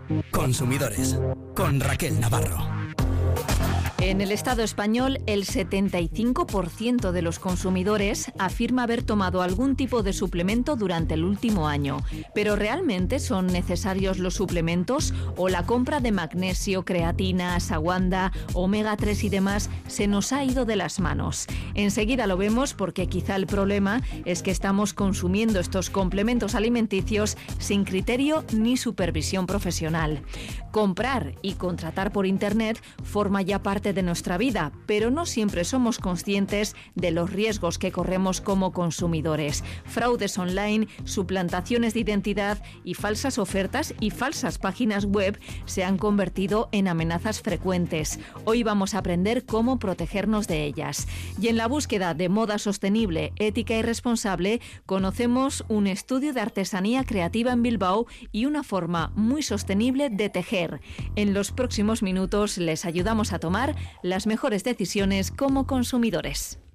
Consumidores, con Raquel Navarro. En el Estado español, el 75% de los consumidores afirma haber tomado algún tipo de suplemento durante el último año. ¿Pero realmente son necesarios los suplementos? ¿O la compra de magnesio, creatina, ashwagandha, omega 3 y demás se nos ha ido de las manos? Enseguida lo vemos, porque quizá el problema es que estamos consumiendo estos complementos alimenticios sin criterio ni supervisión profesional. Comprar y contratar por Internet forma ya parte de nuestra vida, pero no siempre somos conscientes de los riesgos que corremos como consumidores. Fraudes online, suplantaciones de identidad y falsas ofertas y falsas páginas web se han convertido en amenazas frecuentes. Hoy vamos a aprender cómo protegernos de ellas. Y en la búsqueda de moda sostenible, ética y responsable, conocemos un estudio de artesanía creativa en Bilbao y una forma muy sostenible de tejer. En los próximos minutos les ayudamos a tomar las mejores decisiones como consumidores.